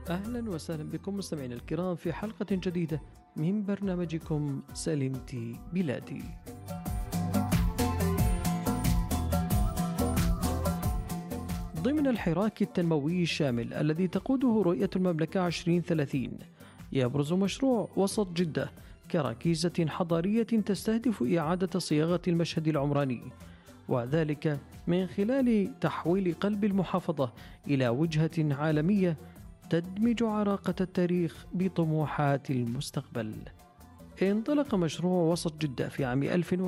أهلا وسهلا بكم مستمعينا الكرام في حلقة جديدة من برنامجكم سلمتي بلادي. ضمن الحراك التنموي الشامل الذي تقوده رؤية المملكة 2030 يبرز مشروع وسط جدة كركيزة حضارية تستهدف إعادة صياغة المشهد العمراني، وذلك من خلال تحويل قلب المحافظة إلى وجهة عالمية تدمج عراقة التاريخ بطموحات المستقبل. انطلق مشروع وسط جدة في عام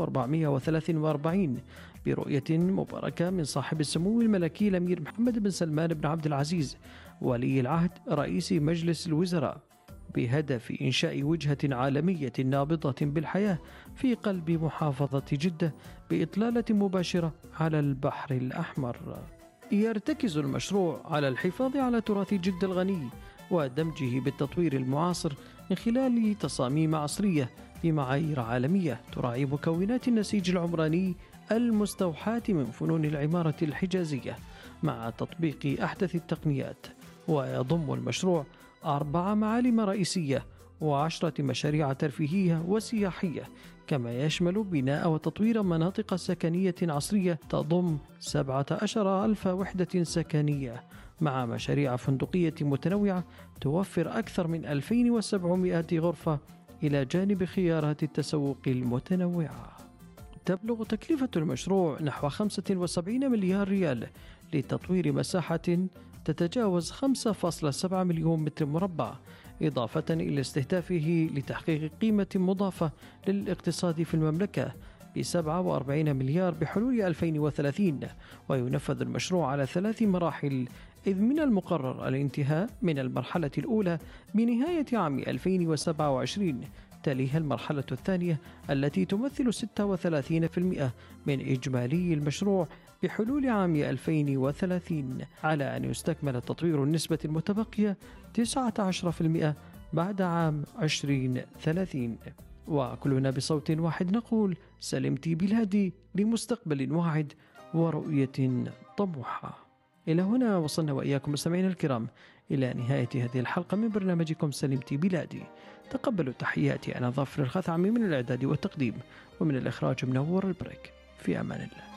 1443 برؤية مباركة من صاحب السمو الملكي الأمير محمد بن سلمان بن عبد العزيز ولي العهد رئيس مجلس الوزراء، بهدف إنشاء وجهة عالمية نابضة بالحياة في قلب محافظة جدة بإطلالة مباشرة على البحر الأحمر. يرتكز المشروع على الحفاظ على تراث جدة الغني ودمجه بالتطوير المعاصر من خلال تصاميم عصرية بمعايير عالمية تراعي مكونات النسيج العمراني المستوحاة من فنون العمارة الحجازية مع تطبيق أحدث التقنيات. ويضم المشروع 4 معالم رئيسية و10 مشاريع ترفيهية وسياحية، كما يشمل بناء وتطوير مناطق سكنية عصرية تضم 17,000 وحدة سكنية، مع مشاريع فندقية متنوعة توفر أكثر من 2700 غرفة إلى جانب خيارات التسوق المتنوعة. تبلغ تكلفة المشروع نحو 75 مليار ريال لتطوير مساحة تتجاوز 5.7 مليون متر مربع، إضافة إلى استهدافه لتحقيق قيمة مضافة للاقتصاد في المملكة ب47 مليار بحلول 2030. وينفذ المشروع على 3 مراحل، إذ من المقرر الانتهاء من المرحلة الأولى بنهاية عام 2027، تليها المرحلة الثانية التي تمثل 36% من إجمالي المشروع بحلول عام 2030، على أن يستكمل تطوير النسبة المتبقية 19% بعد عام 2030. وكلنا بصوت واحد نقول سلمتي بلادي لمستقبل واعد ورؤية طموحة. إلى هنا وصلنا وإياكم مستمعينا الكرام إلى نهاية هذه الحلقة من برنامجكم سلمتي بلادي. تقبلوا تحياتي، أنا ظافر الخثعمي من الإعداد والتقديم، ومن الإخراج منور البريك. في أمان الله.